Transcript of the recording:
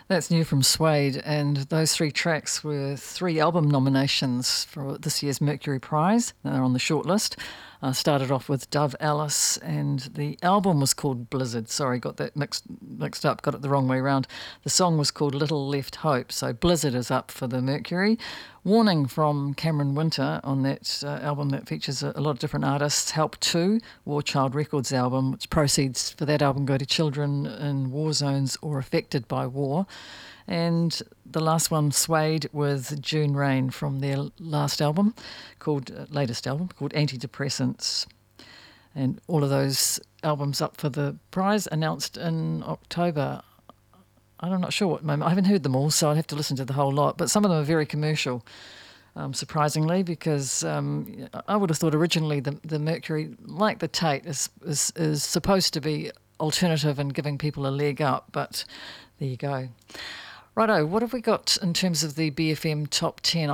That's new from Suede, and those three tracks were three album nominations for this year's Mercury Prize. They're on the shortlist. Started off with Dove Alice, and the album was called Blizzard. Sorry, got that mixed up, got it the wrong way round. The song was called Little Left Hope, so Blizzard is up for the Mercury. Warning from Cameron Winter on that album that features a lot of different artists. Help 2, War Child Records album, which proceeds for that album go to children in war zones or affected by war. And the last one, Suede, with June Rain from their latest album called Antidepressants. And all of those albums up for the prize, announced in October. I'm not sure what moment. I haven't heard them all, so I'd have to listen to the whole lot. But some of them are very commercial, surprisingly, because I would have thought originally the Mercury, like the Tate, is supposed to be alternative and giving people a leg up. But there you go. Righto, what have we got in terms of the BFM top 10?